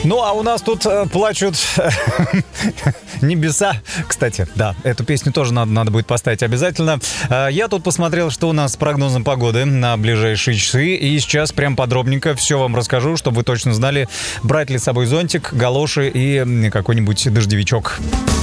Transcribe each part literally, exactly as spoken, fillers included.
Ну, а у нас тут э, плачут небеса. Кстати, да, эту песню тоже надо, надо будет поставить обязательно. Э, я тут посмотрел, что у нас с прогнозом погоды на ближайшие часы. И сейчас прям подробненько все вам расскажу, чтобы вы точно знали, брать ли с собой зонтик, галоши и какой-нибудь дождевичок.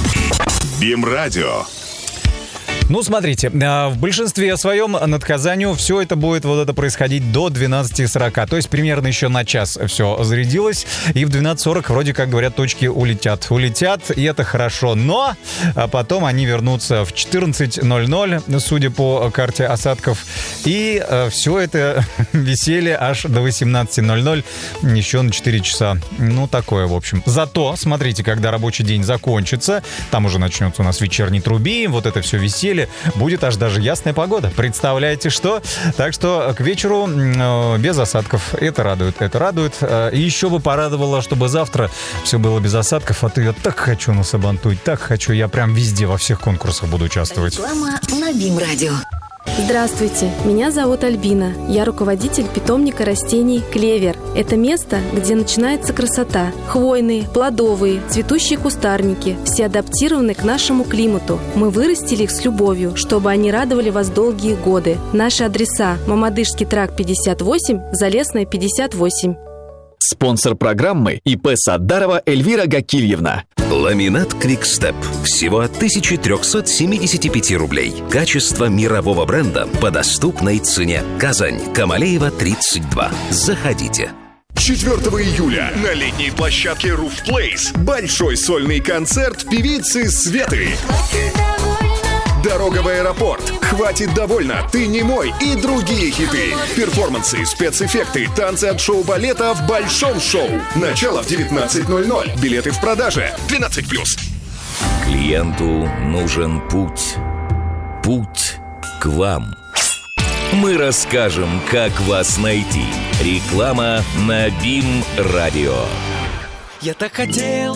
БИМ-радио. Ну, смотрите, в большинстве своем над Казанью все это будет вот это происходить до двенадцати сорока. То есть примерно еще на час все зарядилось. И в двенадцать сорок, вроде как говорят, точки улетят. Улетят, и это хорошо. Но потом они вернутся в четырнадцать ноль ноль, судя по карте осадков. И все это веселье аж до восемнадцати ноль ноль, еще на четыре часа. Ну, такое, в общем. Зато, смотрите, когда рабочий день закончится, там уже начнется у нас вечерний труби, вот это все веселье, будет аж даже ясная погода. Представляете, что? Так что к вечеру э, без осадков. Это радует, это радует. Э, и еще бы порадовало, чтобы завтра все было без осадков. А то я так хочу на Сабантуй, так хочу. Я прям везде, во всех конкурсах буду участвовать. Реклама на БИМ-радио. Здравствуйте, меня зовут Альбина. Я руководитель питомника растений «Клевер». Это место, где начинается красота. Хвойные, плодовые, цветущие кустарники. Все адаптированы к нашему климату. Мы вырастили их с любовью, чтобы они радовали вас долгие годы. Наши адреса: Мамадышский тракт пятьдесят восемь, Залесная пятьдесят восемь. Спонсор программы ИП Саддарова Эльвира Гакильевна. Ламинат Квикстеп. Всего тысяча триста семьдесят пять рублей. Качество мирового бренда по доступной цене. Казань, Камалеева, тридцать два. Заходите. четвёртого июля на летней площадке Roof Place большой сольный концерт певицы Светы. «Дорога в аэропорт», «Хватит довольно», «Ты не мой» и другие хиты. Перформансы, спецэффекты, танцы от шоу-балета в большом шоу. Начало в девятнадцать ноль ноль. Билеты в продаже. двенадцать плюс. Клиенту нужен путь. Путь к вам. Мы расскажем, как вас найти. Реклама на БИМ-радио. Я так хотел